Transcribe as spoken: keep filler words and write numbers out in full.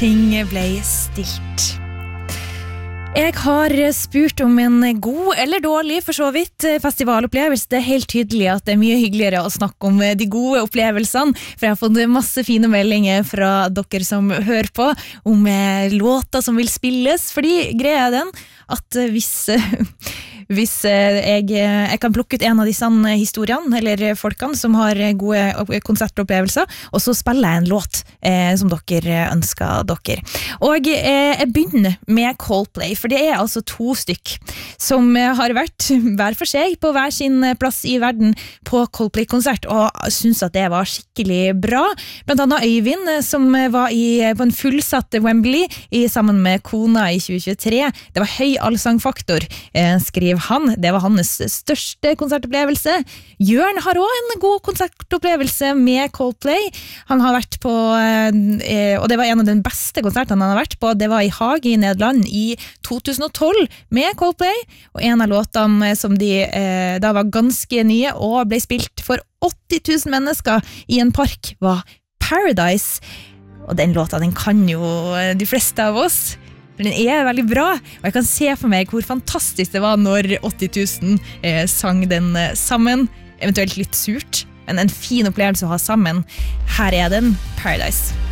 ting ble stilt. Jeg har spurt om en god eller dårlig, for så vidt, festivalopplevelse. Det er helt tydelig at det er mye hyggeligere å snakke om de gode opplevelsene, for jeg har fått masse fine meldinger fra dere som hører på, om låter som vil spilles, fordi greia er den at hvis... Hvis jeg, jeg kan plukke ut en av disse historiene, eller folkene som har gode konsertopplevelser, og så spiller jeg en låt eh, som dere ønsker dere. Og eh, jeg begynner med Coldplay, for det er altså to stykk som har vært hver for seg på hver sin plass i verden på Coldplay-konsert, og synes at det var skikkelig bra. Blant annet Øyvind, som var i, på en fullsatt Wembley i, sammen med kona i tjue tjuetre. Det var høy allsangfaktor, eh, skriver han, det var hans største konsertopplevelse. Jørn har også en god konsertopplevelse med Coldplay. Han har vært på, eh, og det var en av den beste konsertene han har vært på, det var i Haag i Nederland i to tusen og tolv med Coldplay, og en av låtene som de eh, da var ganske nye og ble spilt for åtti tusen mennesker i en park var Paradise, og den låta den kan jo de fleste av oss. For den er veldig bra, og jeg kan se for meg hvor fantastisk det var når åtti tusen eh, sang den eh, sammen, eventuelt litt surt, men en fin opplevelse å ha sammen. Her er den, Paradise.